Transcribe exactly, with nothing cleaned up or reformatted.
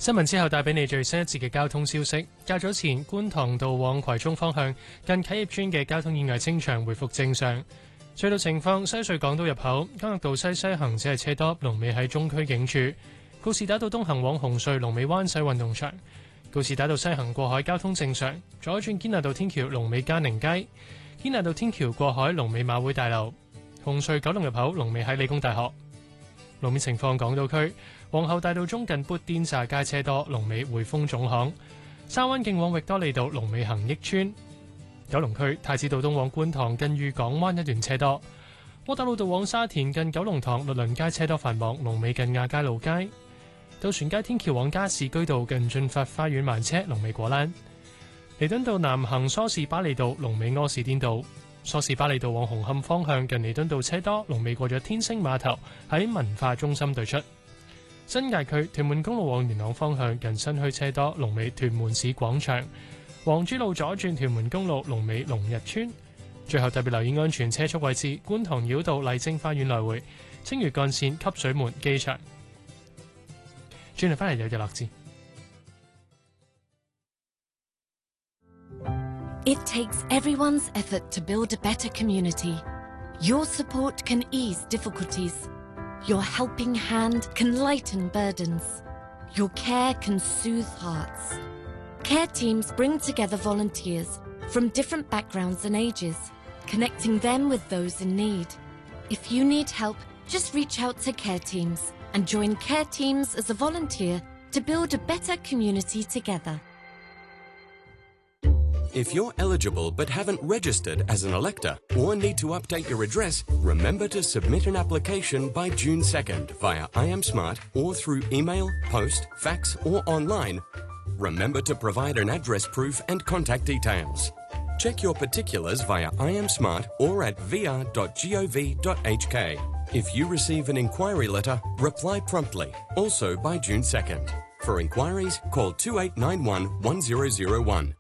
新聞之後帶俾你最新一節嘅交通消息。較早前觀塘道往葵涌方向近啟業邨嘅交通意外清場，回復正常。隧道情況：西隧港島入口干諾道西西行只係車多，龍尾喺中區警署；告士打道東行往紅隧龍尾灣仔運動場；告士打道西行過海交通正常。左轉堅拿道天橋龍尾嘉寧街，堅拿道天橋過海龍尾馬會大樓；紅隧九龍入口龍尾喺理工大學。路面情況：港島區皇后大道中近砵甸乍街車多，龍尾匯豐總行；沙灣徑往域多利道龍尾恒益邨；九龍區太子道東往觀塘近裕港灣一段車多；窩打老道往沙田近九龍塘律倫街車多繁忙，龍尾近亞皆老街；渡船街天橋往加士居道近駿發花園慢車，龍尾果欄；彌敦道南行梳士巴利道龍尾柯士甸道。梳士巴利道往紅磡方向近彌敦道車多，龍尾過咗天星碼頭，喺文化中心對出。新界區屯門公路往元朗方向近新墟車多，龍尾屯門市廣場。黃珠路左轉屯門公路龍尾龍日村。最後特別留意安全車速位置：觀塘繞道麗晶花園來回、青嶼幹線汲水門機場。轉嚟翻嚟有日落字。 It takes everyone's effort to build a better community. Your support can ease difficulties. Your helping hand can lighten burdens. Your care can soothe hearts. Care teams bring together volunteers from different backgrounds and ages, connecting them with those in need. If you need help, just reach out to care teams and join care teams as a volunteer to build a better community together. If you're eligible but haven't registered as an elector or need to update your address, remember to submit an application by June second via I am Smart or through email, post, fax or online. Remember to provide an address proof and contact details. Check your particulars via I am Smart or at v r dot gov dot h k. If you receive an inquiry letter, reply promptly, also by June second. For inquiries, call two eight nine one, one zero zero one.